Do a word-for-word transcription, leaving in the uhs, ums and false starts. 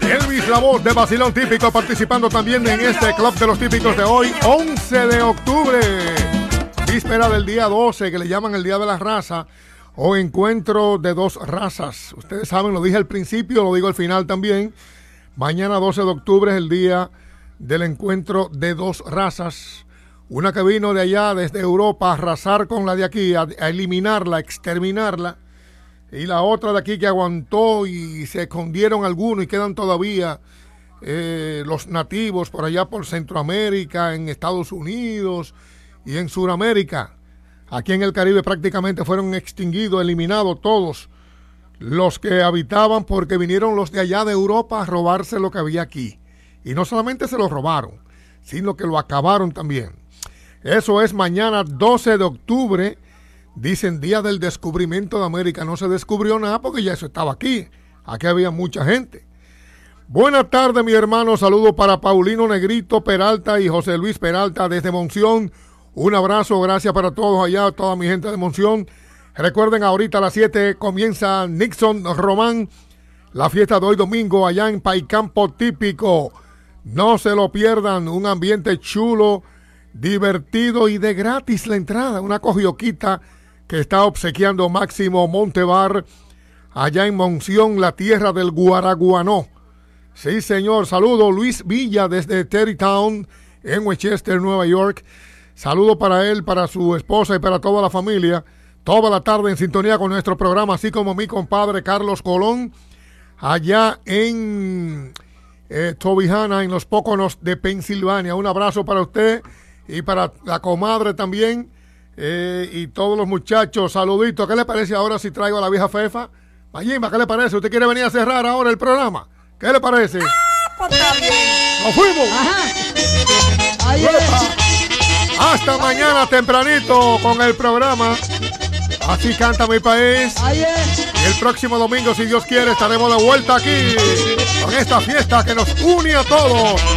Elvis, la voz de Vacilón Típico, participando también en este Club de los Típicos de hoy, once de octubre, víspera del día doce, que le llaman el Día de la Raza, o encuentro de dos razas. Ustedes saben, lo dije al principio, lo digo al final también. Mañana doce de octubre es el día del encuentro de dos razas. Una que vino de allá, desde Europa, a arrasar con la de aquí, a, a eliminarla, a exterminarla. Y la otra de aquí que aguantó y se escondieron algunos y quedan todavía eh, los nativos por allá por Centroamérica, en Estados Unidos y en Sudamérica. Aquí en el Caribe prácticamente fueron extinguidos, eliminados todos los que habitaban, porque vinieron los de allá de Europa a robarse lo que había aquí. Y no solamente se lo robaron, sino que lo acabaron también. Eso es mañana doce de octubre. Dicen Día del Descubrimiento de América. No se descubrió nada porque ya eso estaba aquí. Aquí había mucha gente. Buenas tardes, mi hermano. Saludos para Paulino Negrito Peralta y José Luis Peralta desde Monción. Un abrazo, gracias para todos allá, toda mi gente de Monción. Recuerden, ahorita a las siete comienza Nixon Román, la fiesta de hoy domingo allá en Paicampo Típico. No se lo pierdan, un ambiente chulo, divertido y de gratis la entrada. Una cojioquita que está obsequiando Máximo Montebar allá en Monción, la tierra del Guaraguanó. Sí, señor. Saludo Luis Villa desde Terrytown en Westchester, Nueva York. Saludo para él, para su esposa y para toda la familia. Toda la tarde en sintonía con nuestro programa, así como mi compadre Carlos Colón allá en eh, Tobijana, en los Póconos de Pensilvania. Un abrazo para usted y para la comadre también. Eh, y todos los muchachos, saluditos. ¿Qué le parece ahora si traigo a la vieja Fefa? Mayimba, ¿qué le parece? ¿Usted quiere venir a cerrar ahora el programa? ¿Qué le parece? ¡Ah, pues está bien! ¡Nos fuimos! Ajá. Ahí es. Hasta mañana tempranito con el programa Así Canta Mi País. Ahí es. Y el próximo domingo, si Dios quiere, estaremos de vuelta aquí con esta fiesta que nos une a todos.